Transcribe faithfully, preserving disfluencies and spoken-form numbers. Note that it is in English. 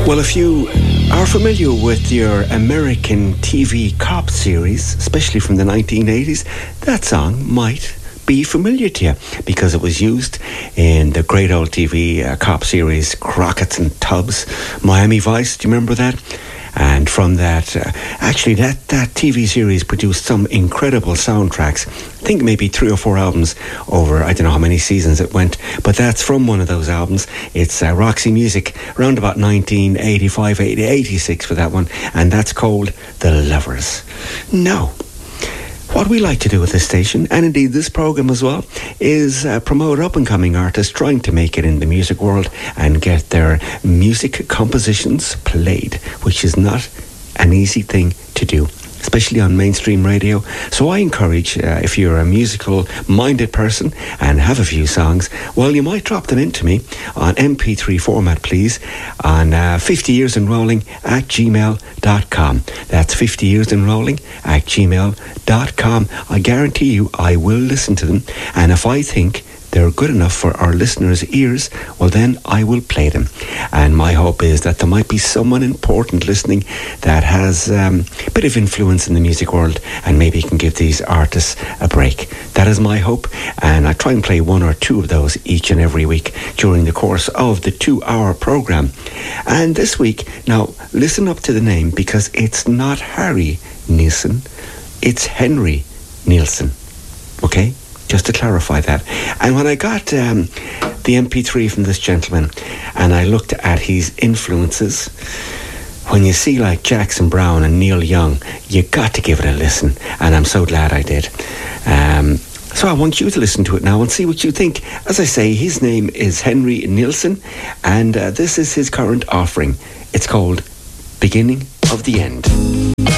Well, if you are familiar with your American T V cop series, especially from the nineteen eighties, that song might be familiar to you because it was used in the great old T V uh, cop series Crockett's and Tubbs, Miami Vice. Do you remember that? And from that, uh, actually, that, that T V series produced some incredible soundtracks. I think maybe three or four albums over, I don't know how many seasons it went, but that's from one of those albums. It's uh, Roxy Music, around about nineteen eighty-five, eighty-six for that one, and that's called The Lovers. Now, what we like to do at this station, and indeed this programme as well, is uh, promote up-and-coming artists trying to make it in the music world and get their music compositions played, which is not an easy thing to do, especially on mainstream radio. So I encourage, uh, if you're a musical-minded person and have a few songs, well, you might drop them into me on M P three format, please, on uh, fifty years and rolling at gmail dot com. That's fifty years and rolling at gmail dot com. I guarantee you I will listen to them, and if I think they're good enough for our listeners' ears, well then I will play them. And my hope is that there might be someone important listening that has um, a bit of influence in the music world, and maybe can give these artists a break. That is my hope, and I try and play one or two of those each and every week during the course of the two-hour programme. And this week, now listen up to the name, because it's not Harry Nilsson, it's Henry Nilsson, okay? Just to clarify that. And when I got um, the M P three from this gentleman and I looked at his influences, when you see like Jackson Browne and Neil Young, you got to give it a listen. And I'm so glad I did. Um, so I want you to listen to it now and see what you think. As I say, his name is Henry Nilsson, and uh, this is his current offering. It's called Beginning of the End.